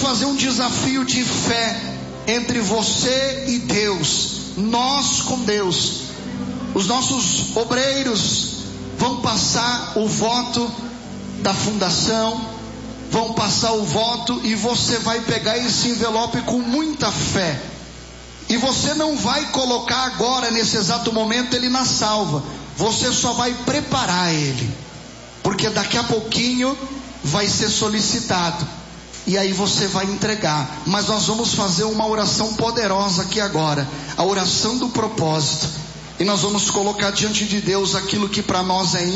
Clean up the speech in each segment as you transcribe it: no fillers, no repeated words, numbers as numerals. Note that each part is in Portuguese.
fazer um desafio de fé entre você e Deus, nós com Deus. Os nossos obreiros vão passar o voto da fundação, vão passar o voto, e você vai pegar esse envelope com muita fé. E você não vai colocar agora, nesse exato momento, ele na salva. Você só vai preparar ele, porque daqui a pouquinho vai ser solicitado, e aí você vai entregar. Mas nós vamos fazer uma oração poderosa aqui agora, a oração do propósito, e nós vamos colocar diante de Deus aquilo que para nós é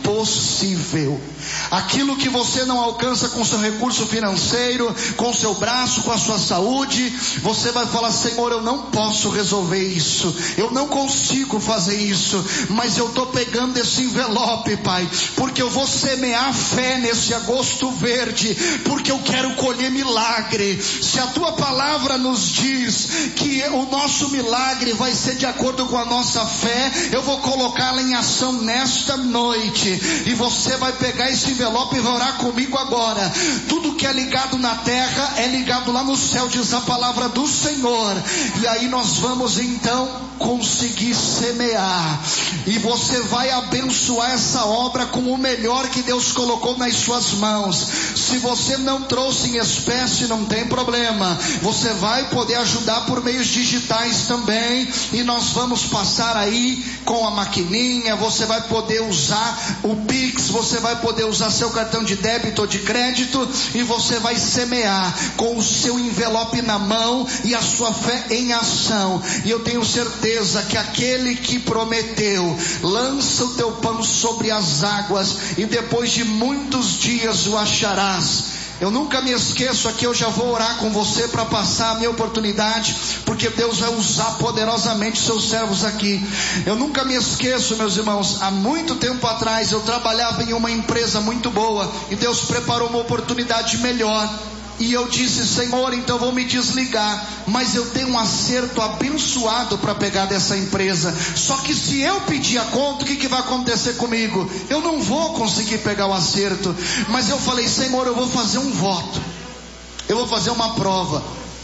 impossível, aquilo que você não alcança com seu recurso financeiro, com seu braço, com a sua saúde. Você vai falar: Senhor, eu não posso resolver isso, eu não consigo fazer isso, mas eu estou pegando esse envelope, Pai, porque eu vou semear fé nesse agosto verde, porque eu quero colher milagre. Se a tua palavra nos diz que o nosso milagre vai ser de acordo com a nossa fé, eu vou colocá-la em ação nesta noite. E você vai pegar esse envelope e vai orar comigo agora. Tudo que é ligado na terra é ligado lá no céu, diz a palavra do Senhor. E aí nós vamos então conseguir semear, e você vai abençoar essa obra com o melhor que Deus colocou nas suas mãos. Se você não trouxe em espécie, não tem problema, você vai poder ajudar por meios digitais também, e nós vamos passar aí com a maquininha. Você vai poder usar o Pix, você vai poder usar seu cartão de débito ou de crédito, e você vai semear com o seu envelope na mão e a sua fé em ação. E eu tenho certeza que aquele que prometeu: lança o teu pão sobre as águas e depois de muitos dias o acharás. Eu nunca me esqueço, aqui eu já vou orar com você para passar a minha oportunidade, porque Deus vai usar poderosamente seus servos aqui. Eu nunca me esqueço, meus irmãos, há muito tempo atrás eu trabalhava em uma empresa muito boa, e Deus preparou uma oportunidade melhor. E eu disse: Senhor, então vou me desligar, mas eu tenho um acerto abençoado para pegar dessa empresa. Só que se eu pedir a conta, o que vai acontecer comigo? Eu não vou conseguir pegar o acerto. Mas eu falei: Senhor, eu vou fazer um voto, eu vou fazer uma prova.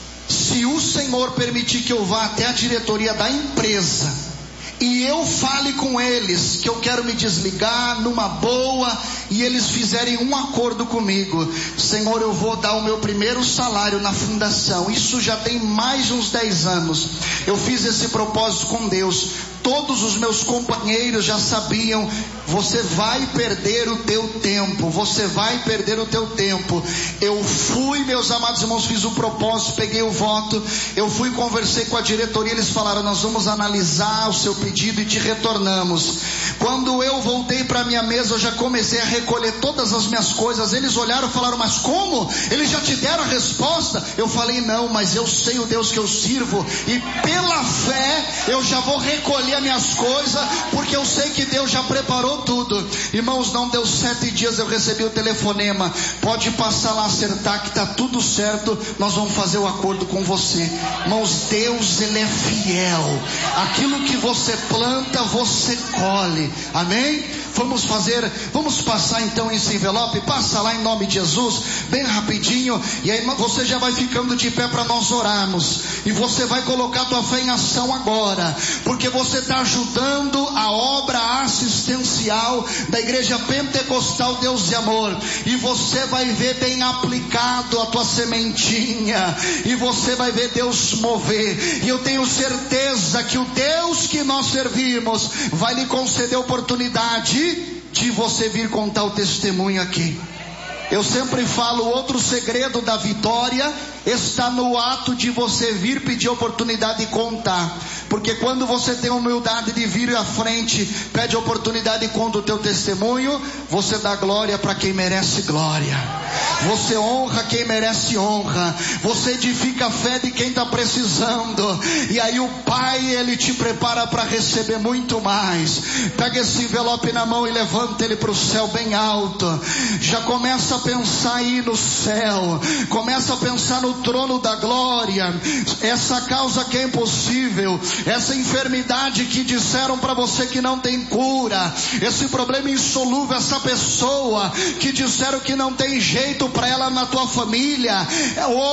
Se o Senhor permitir que eu vá até a diretoria da empresa e eu fale com eles que eu quero me desligar numa boa, e eles fizerem um acordo comigo, Senhor, eu vou dar o meu primeiro salário na fundação. Isso já tem mais de uns 10 anos. Eu fiz esse propósito com Deus. Todos os meus companheiros já sabiam: você vai perder o teu tempo, você vai perder o teu tempo. Eu fui, meus amados irmãos, fiz o propósito, peguei o voto, eu fui, conversei com a diretoria, eles falaram: nós vamos analisar o seu pedido e te retornamos. Quando eu voltei para minha mesa, eu já comecei a recolher todas as minhas coisas. Eles olharam e falaram: mas como? Eles já te deram a resposta? Eu falei: não, mas eu sei o Deus que eu sirvo, e pela fé eu já vou recolher as minhas coisas, porque eu sei que Deus já preparou tudo. Irmãos, não deu 7 dias, eu recebi o telefonema: pode passar lá acertar que está tudo certo, nós vamos fazer o acordo com você. Irmãos, Deus, Ele é fiel. Aquilo que você planta, você colhe. Amém? Vamos passar então esse envelope. Passa lá em nome de Jesus, bem rapidinho, e aí você já vai ficando de pé para nós orarmos, e você vai colocar a tua fé em ação agora, porque você está ajudando a obra assistencial da Igreja Pentecostal Deus de Amor, e você vai ver bem aplicado a tua sementinha, e você vai ver Deus mover. E eu tenho certeza que o Deus que nós servimos vai lhe conceder oportunidade de você vir contar o testemunho aqui. Eu sempre falo: outro segredo da vitória está no ato de você vir pedir oportunidade e contar. Porque quando você tem humildade de vir à frente, pede oportunidade e conta o teu testemunho, você dá glória para quem merece glória, você honra quem merece honra, você edifica a fé de quem está precisando, e aí o Pai, Ele te prepara para receber muito mais. Pega esse envelope na mão e levanta ele para o céu bem alto. Já começa a pensar aí no céu, começa a pensar no trono da glória. Essa causa que é impossível, essa enfermidade que disseram para você que não tem cura, esse problema insolúvel, essa pessoa que disseram que não tem jeito para ela na tua família,